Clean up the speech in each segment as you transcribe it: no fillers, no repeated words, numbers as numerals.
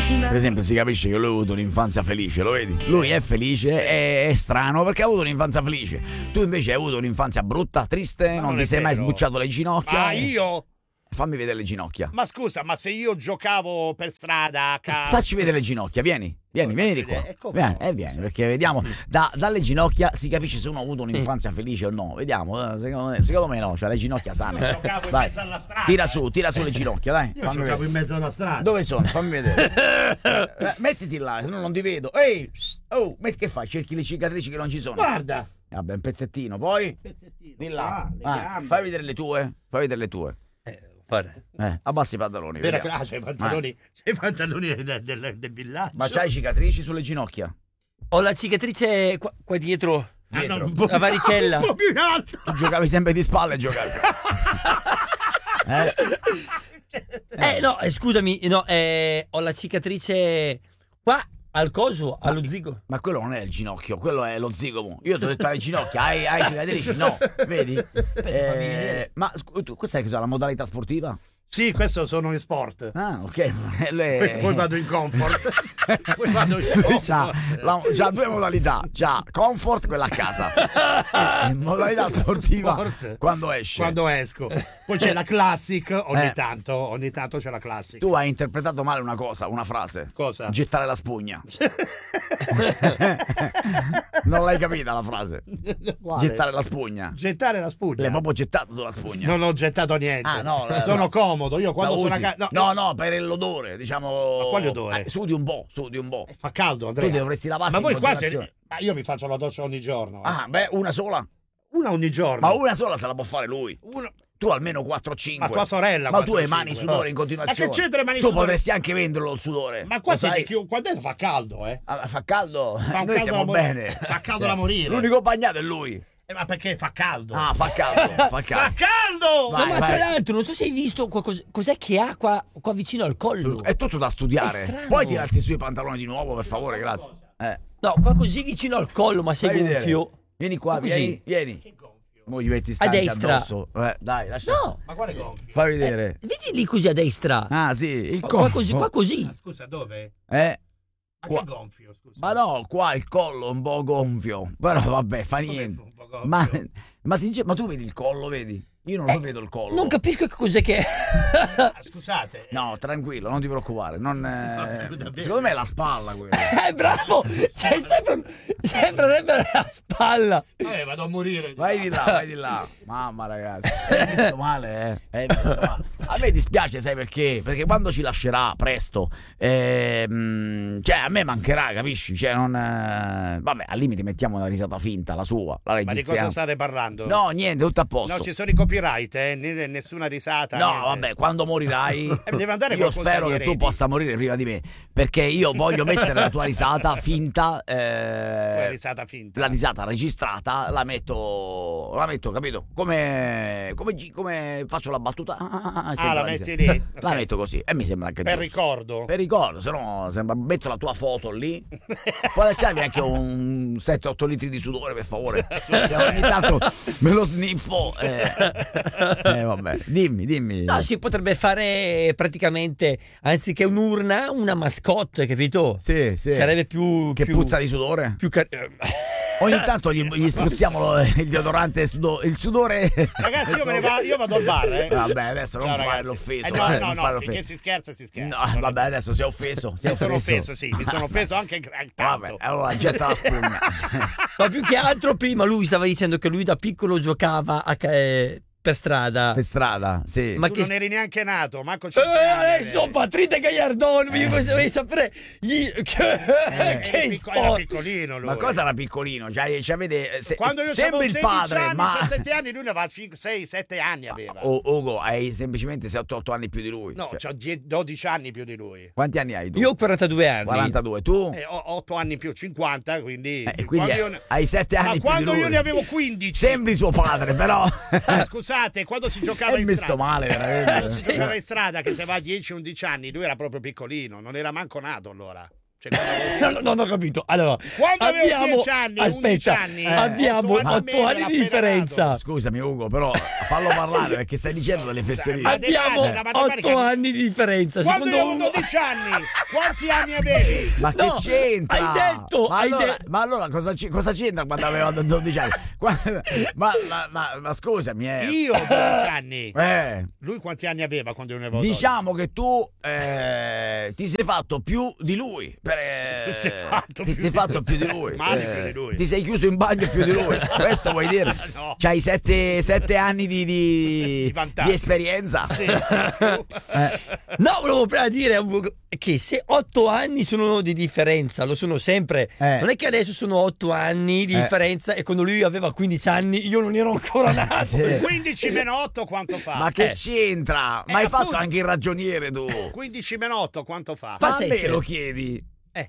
Per esempio si capisce che lui ha avuto un'infanzia felice, lo vedi? Lui è felice, è strano perché ha avuto un'infanzia felice. Tu invece hai avuto un'infanzia brutta, triste, non ti sei mai sbucciato le ginocchia. Ma io? Fammi vedere le ginocchia. Ma scusa, ma se io giocavo per strada a casa... Facci vedere le ginocchia, vieni di qua. Vieni, perché vediamo, dalle ginocchia si capisce se uno ha avuto un'infanzia felice o no. Vediamo, secondo me no, cioè le ginocchia sane. Io giocavo in mezzo alla strada. Tira su le ginocchia, dai. Io giocavo in mezzo alla strada. Dove sono? Fammi vedere. Mettiti là, se no non ti vedo. Ehi, metti che fai? Cerchi le cicatrici che non ci sono. Guarda. Vabbè, un pezzettino, poi di là. Fai vedere le tue. Abbassi i pantaloni. C'hai i pantaloni del villaggio. Ma c'hai cicatrici sulle ginocchia? Ho la cicatrice qua dietro. La varicella. Un po' più in alto. Tu giocavi sempre di spalle, giocavi. No, scusami, ho la cicatrice qua al coso, allo zigomo. Ma quello non è il ginocchio, quello è lo zigomo. Io ti ho detto alle ginocchia, hai cicatrici? No, vedi? Ma questa è che la modalità sportiva? Sì, questo sono in sport. Ah, ok. Poi vado in comfort. C'ha due modalità. C'ha comfort, quella a casa. Modalità sportiva Sport. quando esce. Quando esco. Poi c'è la classic, ogni tanto c'è la classic. Tu hai interpretato male una frase. Cosa? Gettare la spugna. Non l'hai capita la frase? Quale? Gettare la spugna. Gettare la spugna. L'hai proprio gettato tu la spugna. Non ho gettato niente. Ah, no, sono comodo. Io quando sono a casa. No, per l'odore, diciamo. Ma quale odore? Sudi un po'. Fa caldo, Andrea. Tu dovresti lavarti. Ma voi in qua continuazione. Ma io mi faccio la doccia ogni giorno. Una sola. Una ogni giorno. Ma una sola se la può fare lui. Tu almeno 4-5. Ma tua sorella. Ma tu hai mani sudore in continuazione. Ma che c'entra le mani tu sudore? Potresti anche venderlo il sudore. Ma qua quando fa caldo, Fa caldo? Fa Noi stiamo bene. Fa caldo da morire. L'unico bagnato è lui. Ma perché fa caldo? Fa caldo. Fa caldo! Vai, ma tra l'altro, non so se hai visto cos'è che ha qua vicino al collo. È tutto da studiare. Puoi tirarti sui pantaloni di nuovo, per favore, grazie. No, qua così vicino al collo, ma sei gonfio. Vieni qua, così. vieni. Mo gli metti stanchi a destra. addosso. Dai, lascia. No. Ma quale gonfio? Fai vedere. Vedi lì così a destra. Ah, sì, il Qua collo. così. Scusa, dove? Qua. Che gonfio, scusa. Ma no, qua il collo è un po' gonfio. Però vabbè, fa niente. Ma tu vedi il collo, vedi? Io non lo vedo il collo. Non capisco che cos'è che è. Scusate. No, tranquillo, non ti preoccupare. Secondo me è la spalla quella. Bravo! C'è sempre la spalla. Vado a morire. Vai di là. Mamma ragazzi, hai visto male, Hai visto male. A me dispiace, sai perché? Perché quando ci lascerà presto, cioè a me mancherà, capisci? Cioè non. Vabbè, al limite mettiamo una risata finta, la sua, la registriamo. Ma di cosa state parlando? No, niente, tutto a posto. No, ci sono i copyright, nessuna risata. No, niente. vabbè, quando morirai, deve andare io spero che tu possa morire prima di me, perché io voglio mettere la tua risata finta. Risata finta. La risata registrata la metto, capito? Come faccio la battuta? La metti lì. La metto così e mi sembra anche per giusto. ricordo. Per ricordo, se no metto la tua foto lì. Puoi lasciarmi anche un 7-8 litri di sudore, per favore. Se ogni tanto me lo sniffo. Vabbè, dimmi. No, si potrebbe fare praticamente, anziché un'urna, una mascotte, capito? Sì. Sarebbe più puzza di sudore? Ogni tanto gli spruzziamo il deodorante, il sudore. Ragazzi, io vado al bar. Vabbè, adesso non fare l'offeso. No, finché si scherza. No, vabbè, adesso si è offeso. Mi sono offeso anche tanto. Vabbè, allora getta la spugna. Ma più che altro prima lui stava dicendo che lui da piccolo giocava per strada. Per strada, sì. Ma tu non eri neanche nato, manco adesso Patrite Gagliardone, voglio sapere che sport. Era piccolino lui. Ma cosa era piccolino? Cioè vede, quando io sembra il padre, anni, ma 17 anni, lui ne aveva 6-7 anni aveva. Ugo, hai semplicemente 7-8 anni più di lui. No, cioè. c'ho 12 anni più di lui. Quanti anni hai tu? Io ho 42 anni. 42, tu? Ho 8 anni più, 50, quindi hai 7 anni più di lui. Quando io ne avevo 15. Sembri suo padre, però. Scusate, quando si giocava in messo strada. male, veramente. Si giocava in strada che se va a 10-11 anni, lui era proprio piccolino, non era manco nato allora. Cioè, quando Non ho capito. Allora, Quando avevo abbiamo 10 anni, 11 aspetta, anni, abbiamo 8 anni 8 anni era di differenza. appena Scusami Ugo, però fallo parlare perché stai dicendo delle fesserie. Abbiamo la matematica- 8 anni di differenza. Quando Secondo avevo Ugo- 12 anni, quanti anni avevi? Ma che No, c'entra? hai detto, Ma hai allora, de- ma allora cosa c'entra quando avevo 12 anni? Ma scusami, Io 12 anni. Lui quanti anni aveva quando io ne avevo 12? diciamo che tu ti sei fatto più di lui. Ti sei fatto Ti più sei di fatto lui. più di lui. Male più di lui. Ti sei chiuso in bagno più di lui. Questo vuoi dire? No. C'hai 7 anni di vantaggio. esperienza. Sì. No, volevo prima dire che se 8 anni sono di differenza, lo sono sempre. Non è che adesso sono 8 anni di differenza e quando lui aveva 15 anni io non ero ancora nato. Sì. 15 meno 8 quanto fa? Ma che c'entra? Ma hai appunto. fatto anche il ragioniere tu. 15 meno 8 quanto fa? Fa Ma a me sette. lo chiedi?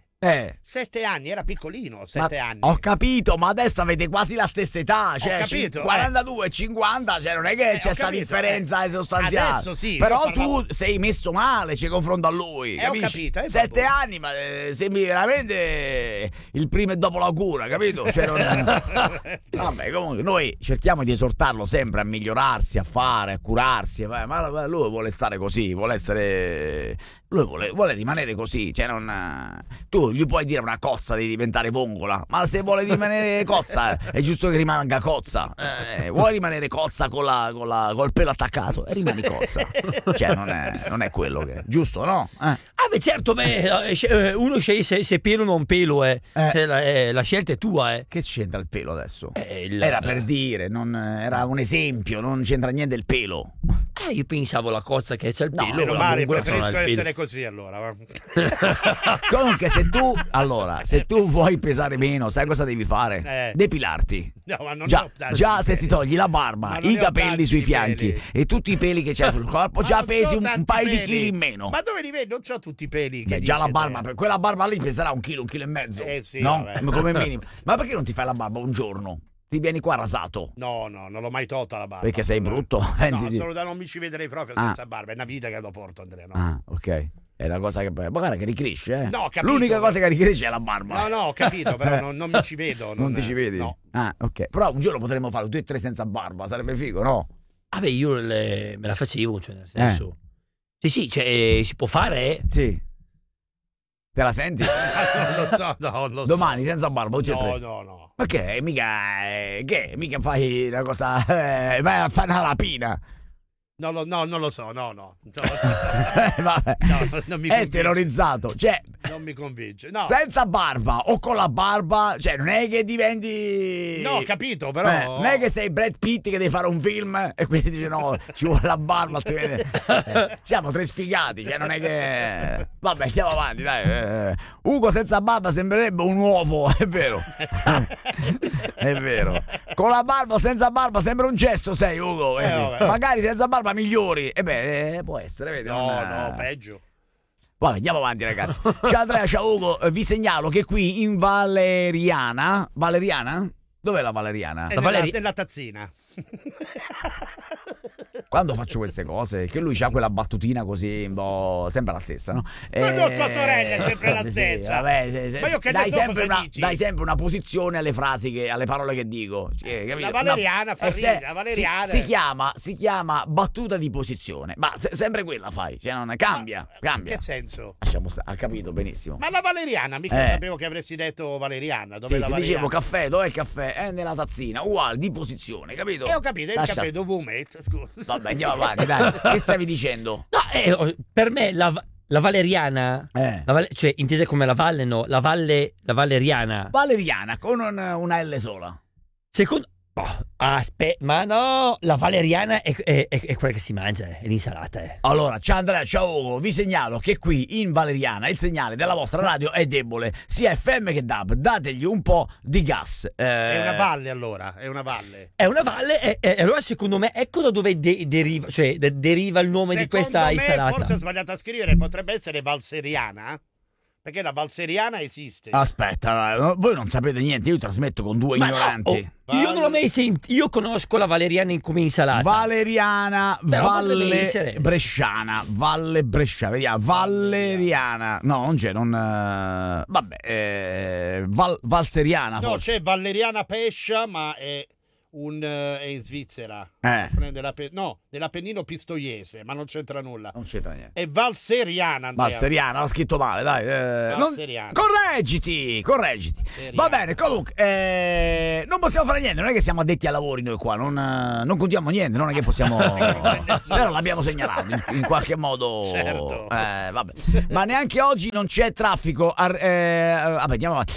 7 anni, era piccolino, 7 anni. Ho capito, ma adesso avete quasi la stessa età, cioè capito, 42 e 50, cioè non è che c'è ho sta capito, differenza sostanziale. Adesso sì, però io parlavo- tu sei messo male, c'è confronto a lui, ho capisci? capito, 7 vabbè. anni, ma sembri veramente il primo e dopo la cura, capito? Cioè, vabbè, comunque noi cerchiamo di esortarlo sempre a migliorarsi, a fare, a curarsi, ma lui vuole stare così, vuole essere... Lui vuole rimanere così, cioè tu gli puoi dire una cozza di diventare vongola, ma se vuole rimanere cozza è giusto che rimanga cozza. Vuoi rimanere cozza col pelo attaccato? Rimani cozza. Cioè non è quello che... Giusto, no? Ah, beh, certo, uno sceglie se pelo o non pelo, la scelta è tua, Che c'entra il pelo adesso? Il- Era per dire, era un esempio, non c'entra niente il pelo. Io pensavo la cozza che c'è il No, pelo. Meno la male, vongola che non ha preferisco il pelo. essere così allora. Comunque se tu vuoi pesare meno, sai cosa devi fare? Depilarti. No, ma non Già, ho tanti già se peli. ti togli la Ma barba, non i ne ho capelli tanti sui di fianchi peli. e tutti i peli che c'hai sul corpo, Ma già non pesi c'ho un tanti paio di peli. chili in meno. Ma dove li vedi? Non c'ho tutti i peli che Beh, già la dici barba, te. quella barba lì peserà un chilo e mezzo. Sì, no? vabbè. Come minimo. Ma perché non ti fai la barba un giorno? Ti vieni qua rasato? No, non l'ho mai tolta la barba. Perché sei brutto? No, Pensi di- solo da non mi ci vedrei proprio senza barba. È una vita che lo porto, Andrea. No, Ah, ok. È una cosa che... Ma guarda che ricresce, eh. No, ho capito, L'unica ma- cosa che ricresce è la barba. no, ho capito, però non mi ci vedo. Non ti ci vedi? No. Ah, ok. Però un giorno potremmo fare tutti e tre senza barba, sarebbe figo, no? Vabbè, io me la facevo, cioè nel senso. Sì, cioè, si può fare, Sì. Te la senti? Non lo so, no, non lo so. Domani senza barba, tutti e tre. No. Ma che? Mica fai una cosa... vai a fare una rapina. Non lo so, no. Vabbè. No, non mi È convince. terrorizzato. Cioè, Non mi convince. No, senza barba o con la barba, cioè non è che diventi... no, ho capito, però. Non è che sei Brad Pitt che devi fare un film e quindi dice no, ci vuole la barba. Siamo tre sfigati, cioè non è che... Vabbè, andiamo avanti, dai. Ugo senza barba sembrerebbe un uovo, è vero. È vero. Con la barba o senza barba sembra un cesso, sei Ugo. Vedi? Vabbè. Magari senza barba migliori. E può essere, vedi? No, peggio. Vabbè, andiamo avanti, ragazzi. Ciao Andrea, ciao Ugo. Vi segnalo che qui in Valeriana. Valeriana? Dov'è la Valeriana? È Valeri- nella tazzina. Quando faccio queste cose, che lui c'ha quella battutina così, un po' sempre la stessa, no? Ma no, tua sorella è sempre la sì, stessa. vabbè, Ma io che ne dai, so sempre cosa dici? dai sempre una posizione alle frasi, alle parole che dico. Capito? La valeriana fa ridere, la valeriana. Si chiama battuta di posizione, ma sempre quella fai, cioè non cambia. In che senso? Lasciamo stare, ha capito benissimo. Ma la valeriana, mica sapevo che avresti detto valeriana. Dove Sì, la se valeriana? dicevo caffè, dov'è il caffè? È nella tazzina, uguale, di posizione, capito? Ho capito, il Lascia caffè stare. dove metto? Scusa. Vabbè, andiamo avanti, dai. Che stavi dicendo? No, per me la valeriana, cioè intesa come la valle, no, la valeriana. Valeriana, con una L sola. Secondo... aspetta, ma no, la valeriana è quella che si mangia, è l'insalata. Allora, ciao Andrea, ciao Ugo, vi segnalo che qui in Valeriana il segnale della vostra radio è debole, sia FM che DAB, dategli un po' di gas. È una valle allora, è una valle. È una valle e allora secondo me ecco da dove deriva, cioè deriva il nome di questa Secondo me, insalata. forse ho sbagliato a scrivere, potrebbe essere valseriana. Perché la valseriana esiste. Aspetta, voi non sapete niente, io trasmetto con due ignoranti. Io non l'ho mai sentito. Io conosco la valeriana come insalata. Valeriana, Però potrebbe Valle essere. Bresciana, Valle Bresciana, vediamo, Valeriana, no, non c'è, Valseriana No, forse. c'è valeriana pescia, ma è in Svizzera. Nell'Appennino pistoiese, ma non c'entra nulla. Non c'entra niente. È valseriana, Andrea. Valseriana, l'ho scritto male, dai. Valseriana. Correggiti. Va bene, comunque, non possiamo fare niente, non è che siamo addetti ai lavori noi qua, non contiamo niente, non è che possiamo... Però l'abbiamo segnalato in qualche modo. Certo. Vabbè. Ma neanche oggi non c'è traffico. Vabbè, andiamo avanti.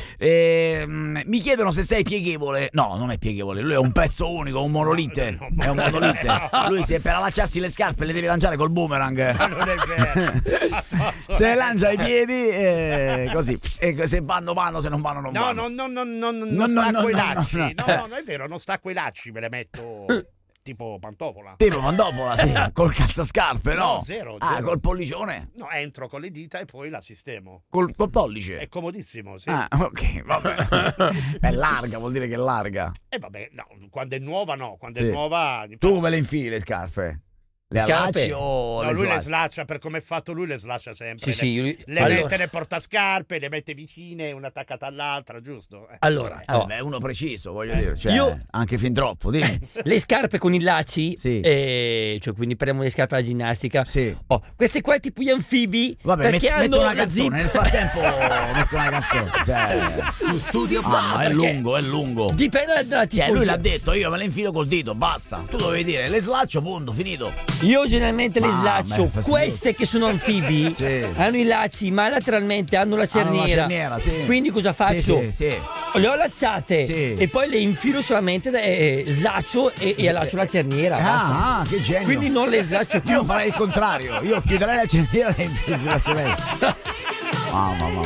Mi chiedono se sei pieghevole. No, non è pieghevole, lui è un pezzo unico, un monolite. È un monolite. Lui per allacciarsi le scarpe le deve lanciare col boomerang. Ma non è vero. Se lancia i piedi, così. E se vanno, se non vanno, non vanno. Non stacco i lacci. No, è vero, non stacco i lacci, me le metto tipo pantofola. Tipo pantofola, sì, col calzascarpe, no? No, zero. Col pollicione? No, entro con le dita e poi la sistemo. Col pollice? È comodissimo, sì. Ah, ok, vabbè. È larga, vuol dire che è larga. E vabbè, no, quando è nuova no, quando Sì. è nuova... Tu come le infili le scarpe? Le Scarpe? allacci o No, le lui le slacci? slaccia, per come è fatto lui le slaccia sempre. Sì, Le mette nel portascarpe, le mette vicine, una attaccata all'altra, giusto? Allora, Vabbè, uno preciso, voglio dire. Cioè, Io- anche fin troppo, dimmi. le scarpe con i lacci, Sì. cioè quindi prendiamo le scarpe alla ginnastica. Sì. Queste qua tipo gli anfibi, Vabbè, perché metto hanno una la zip. canzone, nel frattempo metto una canzone. Cioè, Su Studio è perché lungo. dipende dalla Cioè, tipologia. lui l'ha detto, io me le infilo col dito, basta. Tu dovevi dire, le slaccio, punto, finito. Io generalmente le Ma, slaccio. ma è fastidioso. Queste che sono anfibi Sì. hanno i lacci, ma lateralmente hanno la cerniera. sì. Quindi cosa faccio? Sì. Le ho allacciate Sì. e poi le infilo solamente, slaccio e allaccio la cerniera. basta. Che genio. Quindi non le slaccio più. Io farei il contrario, io chiuderei la cerniera e mi slascerei. Mamma.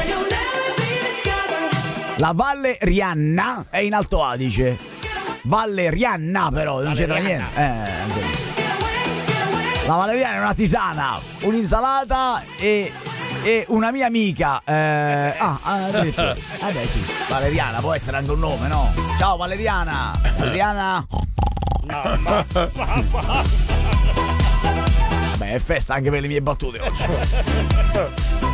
La Valle Rianna è in Alto Adige. Valle Rianna però, non c'entra niente. Anche lì. La valeriana è una tisana, un'insalata e una mia amica. Addirittura. Beh sì, Valeriana può essere anche un nome, no? Ciao Valeriana. Valeriana. Beh, è festa anche per le mie battute oggi.